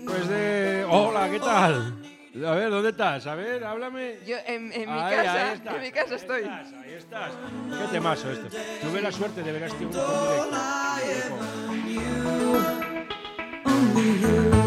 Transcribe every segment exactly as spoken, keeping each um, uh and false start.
Pues de... Hola, ¿qué tal? A ver, ¿dónde estás? A ver, háblame. Yo en, en mi Ahí, casa, ahí estás, en mi casa ahí estoy. Estás, ahí estás. Qué temazo esto. Tuve la suerte de ver a este grupo en directo.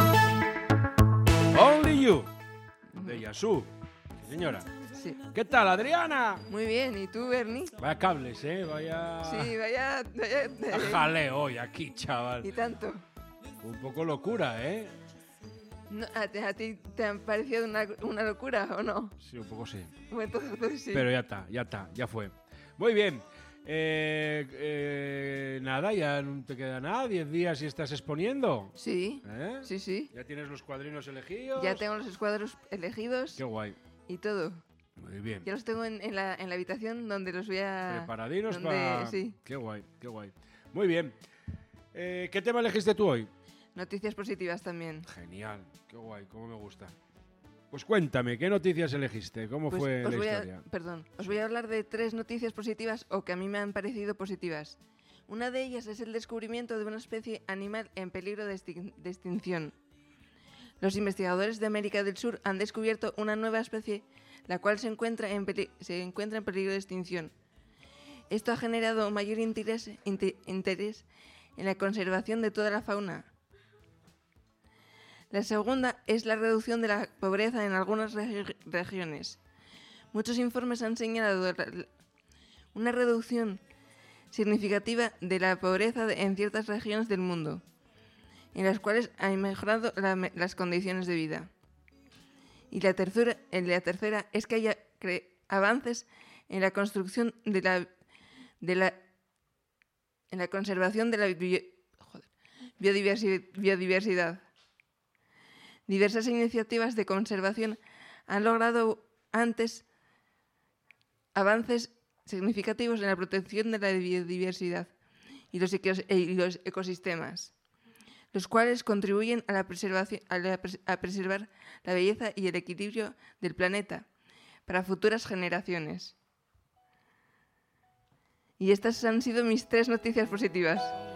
Only You, de Yasu. Sí, señora. Sí. ¿Qué tal, Adriana? Muy bien, ¿y tú, Bernie? Vaya cables, ¿eh? Vaya... Sí, vaya... vaya a jaleo hoy aquí, chaval. y tanto. Un poco locura, ¿eh? No, ¿a, ti- ¿A ti te ha parecido una, una locura o no? Sí, un poco sí. Bueno, entonces sí. Pero ya está, ya está, ya fue. Muy bien. Eh, eh, nada, ya no te queda nada. Diez días y estás exponiendo. Sí, ¿Eh? sí, sí. Ya tienes los cuadrinos elegidos. Ya tengo los escuadros elegidos. Qué guay. Y todo. Muy bien. Ya los tengo en, en, la, en la habitación donde los voy a... Preparadinos donde- para... Sí. Qué guay, qué guay. Muy bien. Eh, ¿Qué tema elegiste tú hoy? Noticias positivas también. Genial, qué guay, cómo me gusta. Pues cuéntame, ¿qué noticias elegiste? ¿Cómo Pues fue os la voy a- historia? Perdón, os voy a hablar de tres noticias positivas o que a mí me han parecido positivas. Una de ellas es el descubrimiento de una especie animal en peligro de, extin- de extinción. Los investigadores de América del Sur han descubierto una nueva especie, la cual se encuentra en, peli- se encuentra en peligro de extinción. Esto ha generado mayor interés, inte- interés en la conservación de toda la fauna. La segunda es la reducción de la pobreza en algunas regi- regiones. Muchos informes han señalado la- una reducción significativa de la pobreza de- en ciertas regiones del mundo, en las cuales han mejorado la me- las condiciones de vida. Y la tercera, eh, la tercera es que haya cre- avances en la construcción de la, de la en la conservación de la bi- joder, biodiversi- biodiversidad. Diversas iniciativas de conservación han logrado antes avances significativos en la protección de la biodiversidad y los, ecos- y los ecosistemas, los cuales contribuyen a, la preservación, a, la pres- a preservar la belleza y el equilibrio del planeta para futuras generaciones. Y estas han sido mis tres noticias positivas.